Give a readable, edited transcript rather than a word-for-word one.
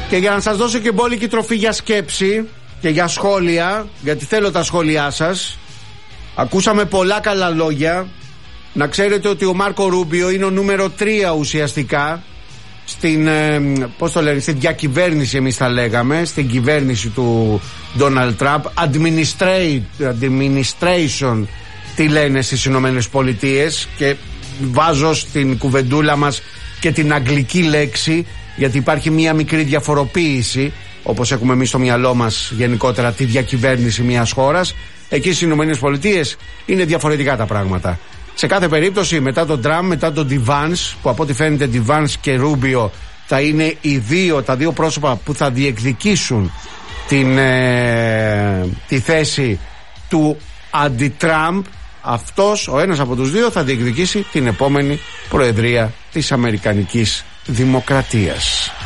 Και για να σας δώσω και μπόλικη τροφή για σκέψη και για σχόλια, γιατί θέλω τα σχόλιά σας. Ακούσαμε πολλά καλά λόγια. Να ξέρετε ότι ο Μάρκο Ρούμπιο είναι ο νούμερο 3 ουσιαστικά στην, πώς το λένε, στην διακυβέρνηση, εμείς θα λέγαμε, στην κυβέρνηση του Ντόναλντ Τραμπ. Administration τι λένε στις Ηνωμένες Πολιτείες, και βάζω στην κουβεντούλα μας και την αγγλική λέξη, γιατί υπάρχει μια μικρή διαφοροποίηση, όπως έχουμε εμείς στο μυαλό μας γενικότερα τη διακυβέρνηση μιας χώρας. Εκεί στις Ηνωμένες Πολιτείες είναι διαφορετικά τα πράγματα. Σε κάθε περίπτωση, μετά τον Τραμπ, μετά τον Ντιβάνς, που από ό,τι φαίνεται Ντιβάνς και Ρούμπιο θα είναι τα δύο πρόσωπα που θα διεκδικήσουν τη θέση του αντι-Τραμπ, αυτός, ο ένας από τους δύο, θα διεκδικήσει την επόμενη προεδρία της Αμερικανικής Δημοκρατίας.